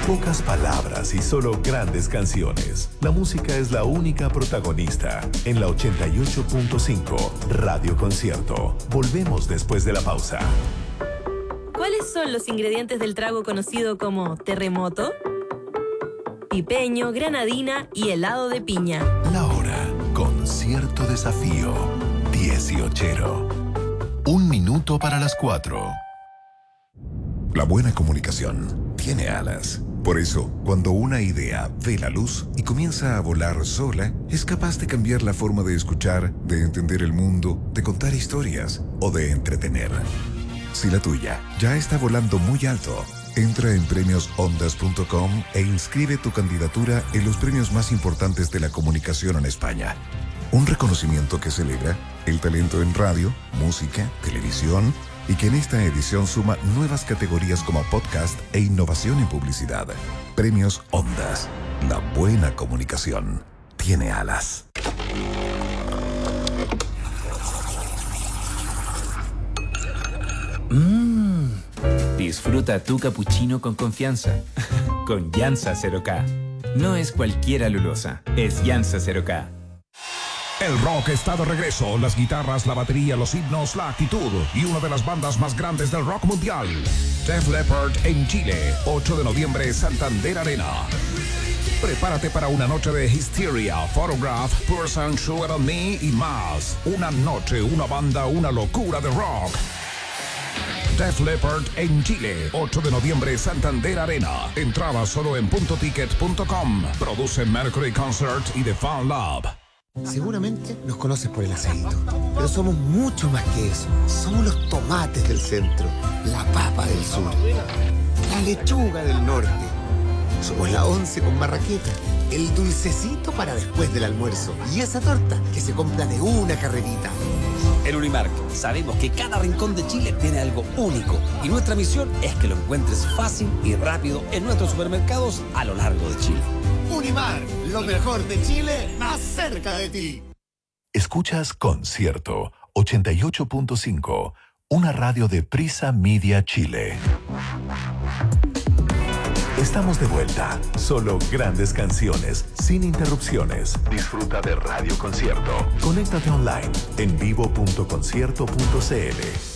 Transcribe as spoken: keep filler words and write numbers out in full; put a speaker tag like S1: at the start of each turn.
S1: Pocas palabras y solo grandes canciones. La música es la única protagonista. En la ochenta y ocho punto cinco, Radio Concierto. Volvemos después de la pausa.
S2: ¿Cuáles son los ingredientes del trago conocido como terremoto? Pipeño, granadina y helado de piña.
S1: La hora con cierto desafío. dieciochero. Un minuto para las cuatro. La buena comunicación tiene alas. Por eso, cuando una idea ve la luz y comienza a volar sola, es capaz de cambiar la forma de escuchar, de entender el mundo, de contar historias o de entretener. Si la tuya ya está volando muy alto, entra en premios ondas punto com e inscribe tu candidatura en los premios más importantes de la comunicación en España. Un reconocimiento que celebra el talento en radio, música, televisión y que en esta edición suma nuevas categorías como podcast e innovación en publicidad. Premios Ondas. La buena comunicación tiene alas.
S3: Mmm. Disfruta tu cappuccino con confianza. Con Yansa cero K. No es cualquier alulosa, es Yansa cero K.
S4: El rock está de regreso, las guitarras, la batería, los himnos, la actitud y una de las bandas más grandes del rock mundial. Def Leppard en Chile, ocho de noviembre, Santander Arena. Prepárate para una noche de Hysteria, Photograph, Person, Sugar on Me y más. Una noche, una banda, una locura de rock. Def Leppard en Chile, ocho de noviembre, Santander Arena. Entrada solo en punto ticket punto com. Produce Mercury Concert y The Fan Lab.
S5: Seguramente nos conoces por el aceito, pero somos mucho más que eso. Somos los tomates del centro, la papa del sur, la lechuga del norte. Somos la once con marraqueta, el dulcecito para después del almuerzo y esa torta que se compra de una carrerita.
S6: En Unimark sabemos que cada rincón de Chile tiene algo único y nuestra misión es que lo encuentres fácil y rápido en nuestros supermercados a lo largo de Chile.
S5: Unimark, lo mejor de Chile, más cerca de ti.
S1: Escuchas Concierto ochenta y ocho punto cinco, una radio de Prisa Media Chile. Estamos de vuelta. Solo grandes canciones, sin interrupciones. Disfruta de Radio Concierto. Conéctate online en vivo punto concierto punto c l.